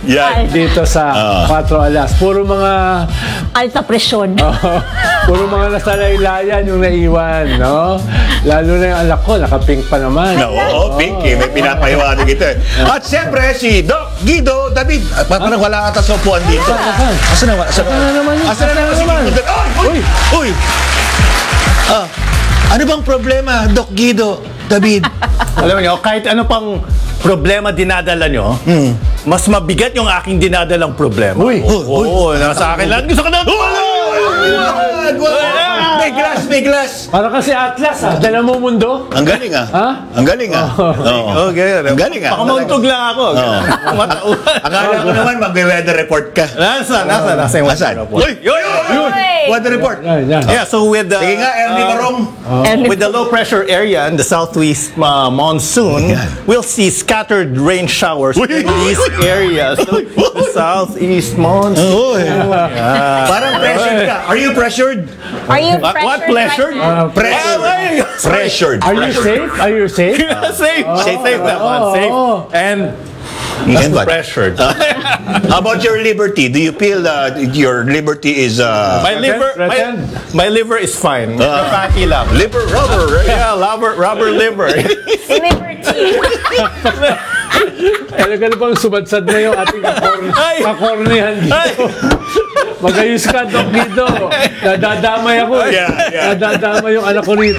Yan. dito sa Cuatro Alas. Puro mga Alta presyon. puro mga nasalaylayan yung naiwan, no? Lalo na yung anak ko, naka-pink pa naman. Oo, pink eh. May pinapahiwanan ito eh. At siyempre, si Doc Guido David. Parang wala ata sa upuan dito. Asan na? Asan na naman? Asan na naman si Guido David? Uy! Ano bang problema, Doc Guido David? Alam niyo, kahit ano pang problema dinadala nyo, mas mabigat yung aking dinadalang problema. Uy! Oo, nasa akin lang. Gusto ko na... May glass! Para kasi Atlas, dala mo mundo. Ang galing Ha? Ang galing Oo. Okay. Ang galing Pakamauntog lang ako. Matauhan. Akala ko naman mag-weather report ka. Nasa yung Asan? Uy! Weather report! Yan. Yeah, so with the... Sige nga, Ernie Marong. With the low pressure area in the southwest monsoon, we'll see scattered rain showers in these areas. So, the southeast monsoon. Parang pressured ka. Are you pressured? Are you What pressured pleasure? right now? Pressured. Are you safe? Are you safe? Safe that one. Safe. And And what? pressured. How about your liberty? Do you feel your liberty is My liver, Pretend. my liver is fine. Fatty lab. liver rubber, right? Yeah, rubber liver. Liberty. Talaga na bang sumadsad na yung ating Ay! kakornehan dito? Magayos ka, Doc Guido. Nadadamay ako. Yeah. Nadadamay yung anak ko rito.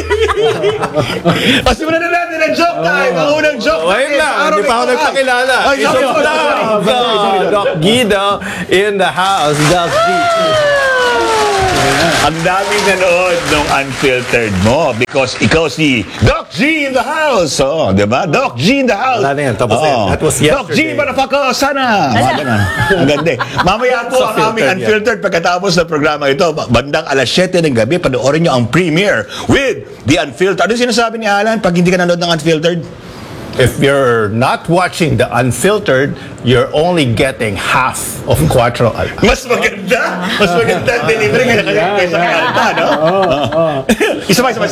Simulan na natin ang joke time. Ang unang joke Wait natin. lang, hindi pa ako nagpakilala. Ay, sorry. Doc Guido in the house. Doc Guido. Ang daming nanood ng Unfiltered mo because ikaw si Doc G in the house. Oh, di ba? Doc G in the house. Wala na yan, tapos yan. That was Doc G, yesterday. motherfucker, sana. Mga ganun. Ang ganda. Mamaya po ang aming Unfiltered pagkatapos ng programa ito. Bandang alas 7 ng gabi, panoorin nyo ang premiere with The Unfiltered. Ano sinasabi ni Alan pag hindi ka nanood ng Unfiltered? If you're not watching the Unfiltered, you're only getting half of Cuatro Alas. Mas maganda. Mas maganda ang delivery kaysa kanta, no? Isa pa.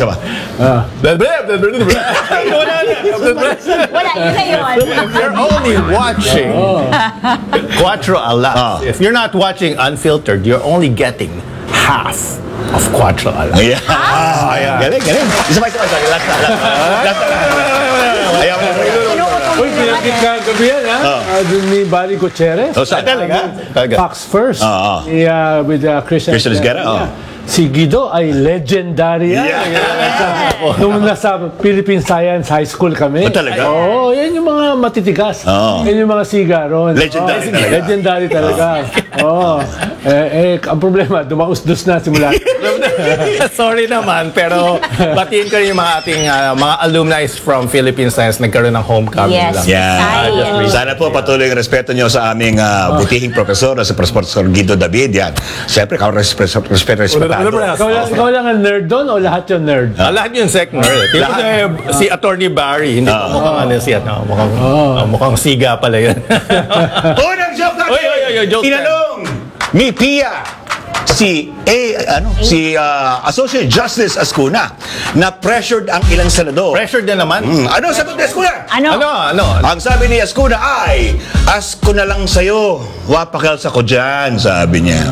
Wala na. Wala, yun na yun. If you're only watching Cuatro Alas, if you're not watching Unfiltered, you're only getting half of Cuatro Alas. Yeah. Galing. Isa pa. Last na. Ayaw mo Uy, pinakit ka gabi yan, ha? Doon ni Barry Gutierrez. saan? Fox First. With Christian Esguerra, Si Guido ay legendary yan. Nung nasa Philippine Science High School kami. Talaga? Oo, yan yung mga matitigas. Yan yung mga sigaron. Legendary talaga. Legendary talaga. Oo. Ang problema, dumausdos na simula. Sorry naman, pero batiin ko rin yung mga ating mga alumni from Philippine Science nagkaroon ng homecoming Yes. lang. Yan. Sana po patuloy ang respeto nyo sa aming butihing profesor, sa Professor Guido David. Yan. Siyempre, respetado. Ikaw lang ang nerd doon o lahat yung nerd? Lahat yun second nerd. Si Attorney Barry, hindi ko mukhang ano siya. Mukhang siga pala yun. Unang joke natin! Oy, joke Tinanong ni Pia si Associate Justice Ascuna na pressured ang ilang senador. Pressure din naman. Ano ang sagot ni Ascuna? Ano? Ano? Ang sabi ni Ascuna ay, ask ko na lang sa'yo, wapakal sa ko dyan, sabi niya.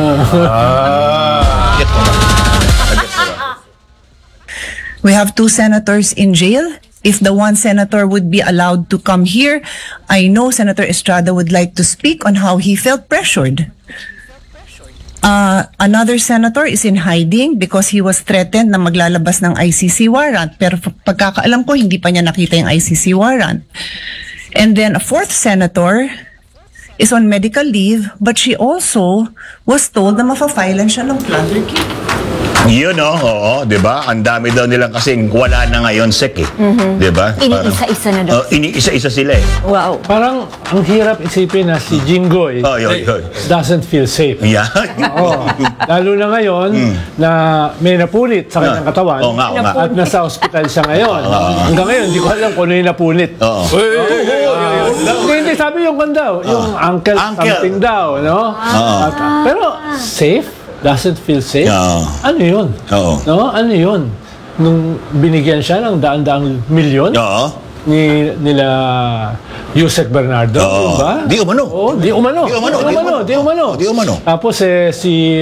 We have two senators in jail. If the one senator would be allowed to come here, I know Senator Estrada would like to speak on how he felt pressured. Another senator is in hiding because he was threatened na maglalabas ng ICC warrant. Pero pagkakaalam ko, hindi pa niya nakita yung ICC warrant. And then a fourth senator is on medical leave, but she also was told na mafa-filean siya ng plunder kit. Yun, oo, di ba? Ang dami daw nilang kasing wala na ngayon sec eh. Di ba? Iniisa-isa na daw. Iniisa-isa sila eh. Wow. Parang ang hirap isipin na si Jinggoy Yun. doesn't feel safe. Yan. Lalo na ngayon na may napunit sa kanyang katawan Oo nga. at nasa ospital siya ngayon. Hanggang ngayon, hindi ko alam kung ano yung napunit. Oo. Hindi, sabi yung daw, yung uncle something daw, no? Pero safe? Doesn't feel safe? Ano yun? Oo. No? Ano yun? Nung binigyan siya ng daan-daang milyon? Oo. nila Yusek Bernardo, Oo. ba? Di umano. Oo, di umano. Di umano, Di umano. di umano. Di umano. Tapos si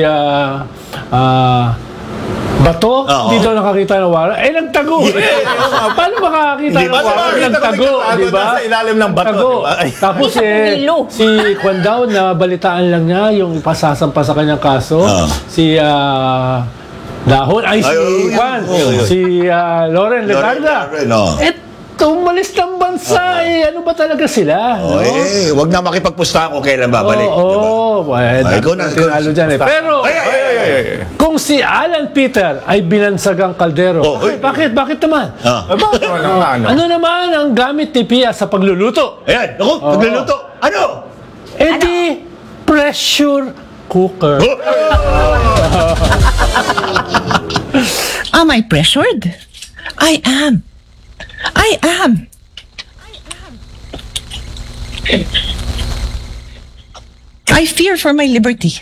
Bato, Oo. hindi daw nakakita ng warrant. Nagtago. Paano makakakita Hindi, ng paano warrant? makakita Nagtago, kung di ba? nasa ilalim ng bato, Nagtago. di ba? Ay. Tapos Pumilo. si Kwan daw, na balitaan lang niya yung pasasampa sa kanyang kaso. Oo. Si Dahon, ay si Kwan, si Loren Legarda. Loren, oo. Tumalis ng bansa ano ba talaga sila? Oh, wag na makipagpustahan kung kailan babalik. Oo, Ay, ikaw na, ikaw na. tinalo dyan eh. Pero, kung si Alan Peter ay binansagang kaldero, Oh, bakit naman? Ano? Ano naman ang gamit ni Pia sa pagluluto? Ayan, ako, pagluluto. Ano? Di pressure cooker. Am I pressured? I am. I fear for my liberty.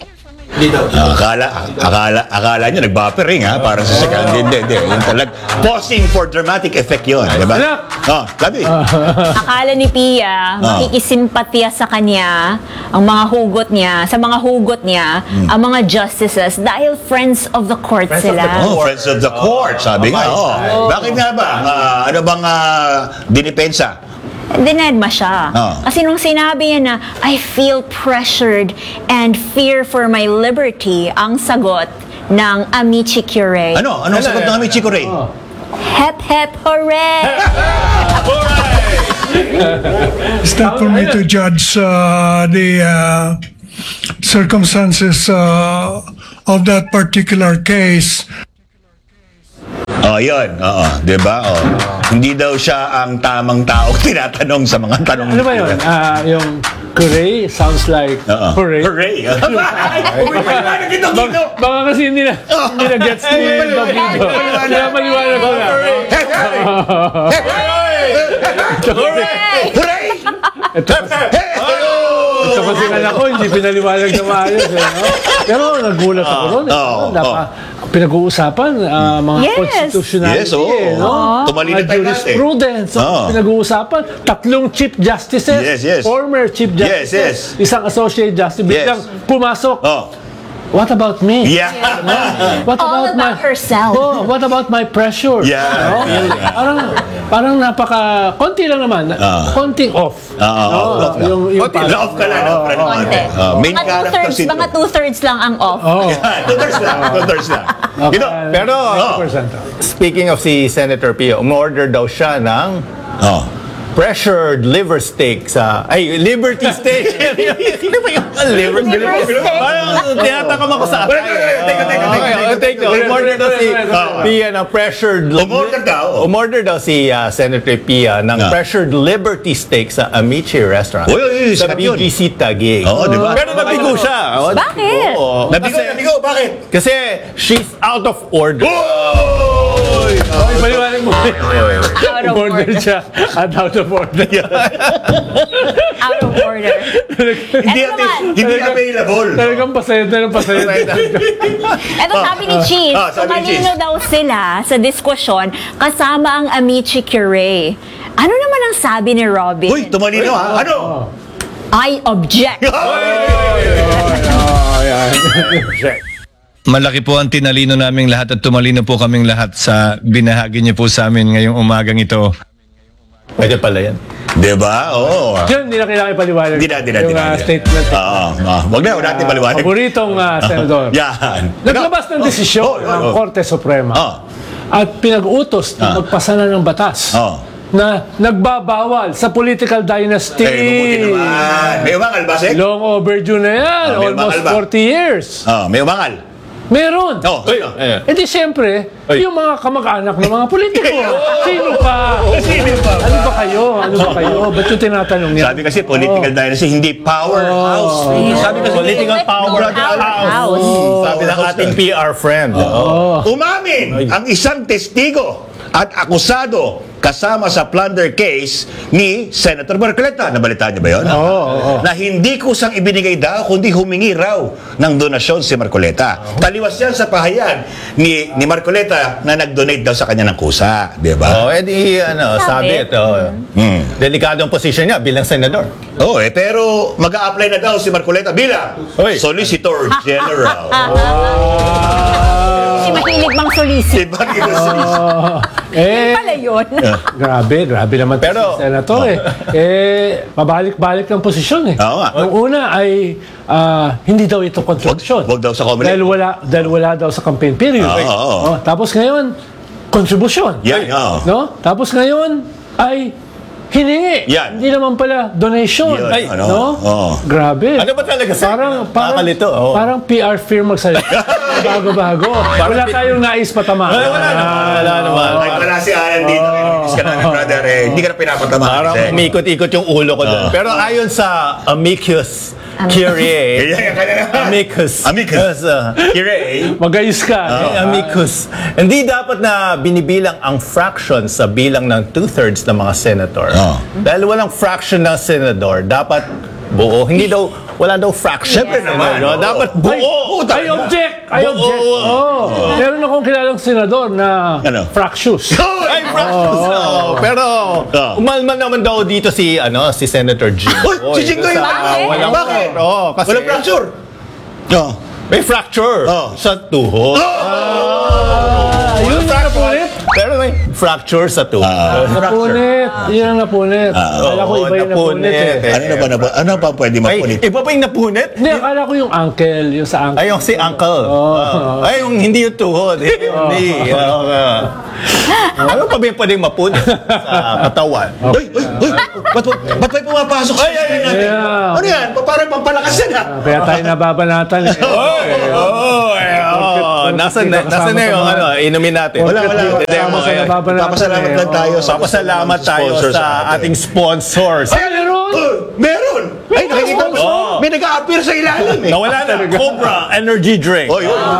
Akala niya nag-buffering ha, para sa second. Hindi. Yung talag, pausing for dramatic effect yun. Diba? Anak! Sabi. Akala ni Pia, makikisimpatya sa kanya, ang mga hugot niya, sa mga hugot niya, ang mga justices, dahil friends of the court sila. Friends of the court, sabi nga. Bakit nga ba? Ano bang dinipensa? Dinedma siya. Kasi nung sinabi niya na, I feel pressured and fear for my liberty, ang sagot ng Amici Curie. Ano? Anong sagot ng Amici Curie? Hep, hep, hooray! It's not for me to judge the circumstances of that particular case. Yun. Diba? Hindi daw siya ang tamang tao tinatanong sa mga tanong. Ano ba yun? Yung Curie sounds like hooray. Hooray! Baka kasi hindi na gets ni Bob dito. Kaya maliwanag ko na. Hooray! Ito kasi anak ko, hindi pinaliwanag na maayos. No? Pero nagulat ako ron. Pinag-uusapan mga constitutionality. Yes, oo. No? Tumalino tayo lahat eh. Jurisprudence. Pinag-uusapan. 3 chief justices. Yes. Former chief justices. Yes. Isang associate justice. Biglang pumasok. What about me? Yeah. What All about herself. What about my pressure? Yeah. No? Parang napaka konti lang naman. Konting off. Off lang. Off ka lang. Konti. Main character syndrome. Mga two-thirds lang ang off. Two-thirds lang. Pero, 100%. speaking of si Senator Pio, umorder daw siya ng pressured liver steak Liberty Steak. Ano ba yung liver steak? Parang tinatakam ako sa akin. Teka. Umorder daw si Pia ng pressured... Umorder daw si Senator Pia ng pressured Liberty Steak sa Amici Restaurant. Sa BGC Taguig. Oo, di ba? Pero nabigo siya. Bakit? Nabigo, bakit? Kasi she's out of order. Maliwanag mo. Out of Order order. siya at out of order. Out of order. Hindi available. Talagang pasayad. Ito sabi ni Cheese, sabi ni tumalino daw sila sa diskusyon kasama ang Amici Curie. Ano naman ang sabi ni Robin? Uy, tumalino ha? Ano? I object. Malaki po ang tinalino naming lahat at tumalino po kaming lahat sa binahagi niyo po sa amin ngayong umagang ito. Pwede pala yan. Diba? Oo. Yun, hindi na kailangan ipaliwanag. Hindi na. Yung statement. Wag natin paliwanag. Paboritong senador. Yan. Naglabas ng desisyon ng Korte Suprema at pinag-utos na magpasa na ng batas na nagbabawal sa political dynasty. Mabuti naman. May umangal ba, Sek? Long overdue na yan. May Almost umangal ba? 40 years. May umangal. Meron. Eh di siyempre, yung mga kamag-anak ng mga politiko. Sino pa? Ano ba kayo? Ba't yung tinatanong niya? Sabi kasi political dynasty, hindi powerhouse. Sabi kasi Political powerhouse. Sabi ng ating PR friend. Umamin ang isang testigo at akusado kasama sa plunder case ni Senator Marcoleta. Nabalitaan niyo ba yun? Oo. Na hindi kusang ibinigay daw, kundi humingi raw ng donasyon si Marcoleta. Taliwas yan sa pahayag ni Marcoleta na nag-donate daw sa kanya ng kusa. Di ba? Edi, sabi ito. Delikadong position niya bilang senador. Pero mag-a-apply na daw si Marcoleta bilang Solicitor General. Kasi mahilig mang solicit. Pala yun. Grabe naman Pero, si Senator pabalik-balik ng posisyon Oo nga. Nung una ay hindi daw ito contribution. Wag daw sa COMELEC. Dahil wala daw sa campaign period. Oo. Tapos ngayon, contribution. Yan, oo. No? Tapos ngayon ay hiningi. Yan. Hindi naman pala donation. Yun, Ay, ano? no? Oo. Grabe. Ano ba talaga sa kakalito? Parang PR firm magsalita. Bago-bago. Wala tayong nais patamaan. Wala naman. Ay, wala si Alan dito. Inis ka namin, brother. Hindi ka na pinapatama. Parang umikot-ikot yung ulo ko doon. Pero ayon sa amicus curiae, amicus, Magayos ka. amicus, hindi dapat na binibilang ang fraction sa bilang ng 2/3 ng mga senator. Dahil walang fraction ng senador, dapat buo. Hindi daw, wala daw fraction. Siyempre naman. Dapat buo. I object! Oo. Meron akong kilalang senador na Ano? fractious. Ay, fractions. Pero, umalman naman daw dito si Senator Jing. Si Jing ko yung walang bakit? kasi Walang fracture. may fracture sa tuhod. Yun ang napunit. Pero may fracture sa tuhod. Napunit. Yun ang napunit. Akala ko iba yung napunit Ano pa pwede mapunit? Iba pa yung napunit? Hindi, akala ko yung uncle. Yung sa uncle. Ay, yung si Uncle. Ay, yung hindi yung tuhod. Hindi. Ano pa ba yung pwedeng mapunit sa katawan? Ba't may pumapasok sa screen natin? Yeah. Ano yan? Parang pampalakas yan ha? Kaya tayo nababanatan. Nasaan na yung inumin natin? Wala. Papasalamat lang tayo sa Papasalamat tayo sponsors sa natin. ating sponsors. Meron! Ay, nakikita mo. May nag-a-appear sa ilalim eh. Nawala na. Cobra Energy Drink.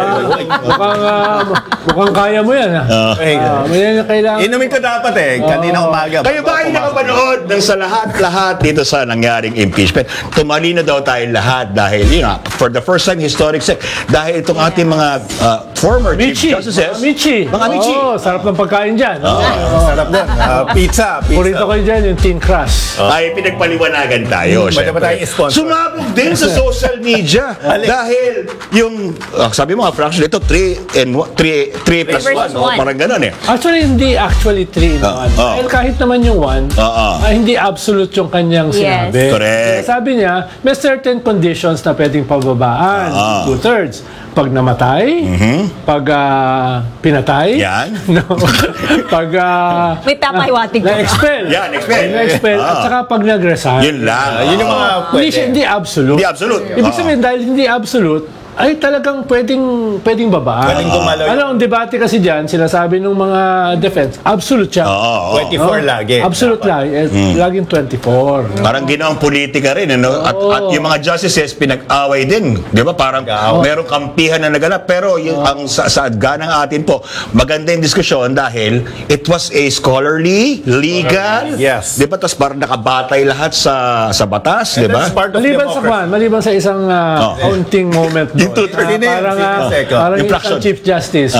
Mukhang kaya mo yan. Yan yung kailangan. Inumin ko dapat kanina umaga. Kayo ba ay nakapanood ng sa lahat dito sa nangyaring impeachment? Tumalino daw tayo lahat dahil, for the first time historic sec, dahil itong ating mga former Michi. Chief Justices. Mga Michi. Sarap ng pagkain dyan. Sarap din. Pizza. Purito ko dyan yung thin crust. Ay pinagpaliwanagan tayo. Pwede ba tayong sponsor? Sumabog din sa social media dahil yung sabi mo nga fraction ito 3 plus 1 parang gano'n eh. Actually, hindi actually 3 in 1. Dahil kahit naman yung 1, hindi absolute yung kanyang sinabi. Correct. Sabi niya, may certain conditions na pwedeng pababaan. 2/3. Pag namatay, pag pinatay, Yan. no, pag May papahiwatig ko. na-expel. Yan, expel. Na-expel. At saka pag nag-resign. Yun lang. Yun yung mga pwede. Hindi absolute. Hindi absolute. Ibig sabihin, dahil hindi absolute, ay talagang pwedeng babaan. Pwedeng gumalaw. Ang debate kasi dyan, sinasabi ng mga defense, absolute siya. 24 lagi. Absolute lagi. Laging 24. Parang ginawang politika rin, ano? At yung mga justices pinag-away din, 'di ba? Parang merong kampihan na naganap, pero yung ang sa ganang atin po, maganda yung diskusyon dahil it was a scholarly, legal, Yes. 'di ba? Tapos parang nakabatay lahat sa batas, 'di ba? That's part of Maliban sa democracy. maliban sa isang counting moment doon. Yung 2/3 Parang yung yung fraction. isang Chief Justice,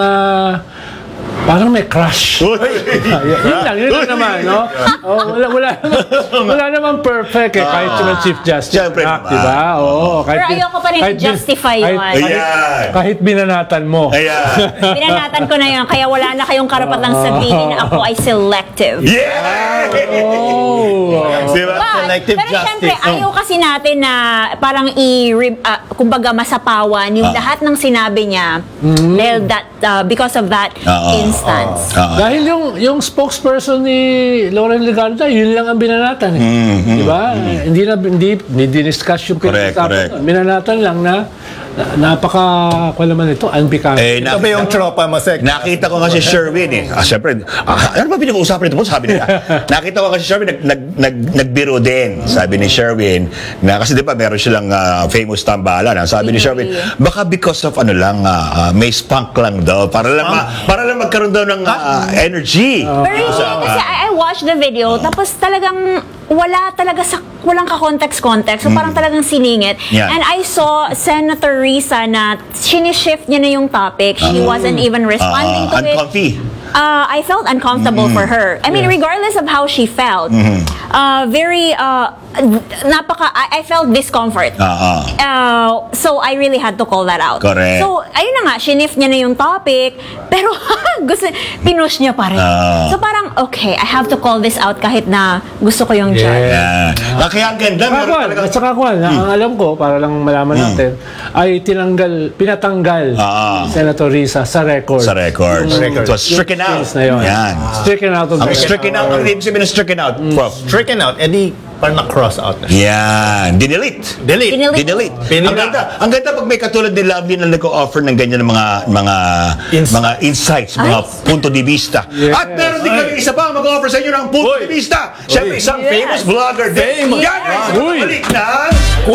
parang may crush. Yun lang naman, no? Wala naman perfect kahit yung Chief Justice. Siyempre naman. Diba? Pero ayoko pa rin i-justify yun. Kahit binanatan mo. Ayan. Binanatan ko na yun, kaya wala na kayong karapatang sabihin na ako ay selective. Yeah! Diba? Selective Pero justice. syempre, ayaw kasi natin na parang kumbaga masapawan yung lahat ng sinabi niya dahil because of that instance. Dahil yung spokesperson ni Lauren Legarda, yun lang ang binanatan. Di ba? Hindi diniscuss yung Correct. pinag-usapan. Binanatan lang na Wala man ito, unbecoming. Ito ba yung tropa mo, Sek? Nakita ko nga si Sherwin eh. Siyempre, ano ba pinag-uusapan ito po? Sabi nila. Nakita ko kasi Sherwin, nagbiro din. Sabi ni Sherwin, na kasi di ba meron silang famous tambalan. Sabi ni Sherwin, baka because of may spunk lang daw. Para lang magkaroon daw ng energy. Pero hindi, kasi I watched the video, tapos talagang walang ka-context. So parang talagang siningit. Yeah. And I saw Senator Risa na shift niya na yung topic. She wasn't even responding to it. Uncomfy. I felt uncomfortable for her. I mean, regardless of how she felt, I felt discomfort. So I really had to call that out. Correct. So, ayun na nga, shinif niya na yung topic, pero pinush niya pa rin. So parang, okay, I have to call this out kahit na gusto ko yung judge. Yeah. Kaya ang ganda. At saka ang alam ko, para lang malaman natin, ay pinatanggal Senator Risa sa record. Sa record. It was stricken out. Na yun. Yan. Stricken out of the Ang stricken out, ang ibig sabihin ng stricken out, Prof. Stricken out, edi parang na-cross out na. Yan. Dinelete. Delete. Dinelete. Ang ganda pag may katulad ni Lovely na nag-offer ng ganyan ng mga insights, mga punto de vista. Yeah. At meron din kami isa pa mag-offer sa inyo ng punto de vista. Siyempre, isang famous vlogger din. Famous. Yan, balik na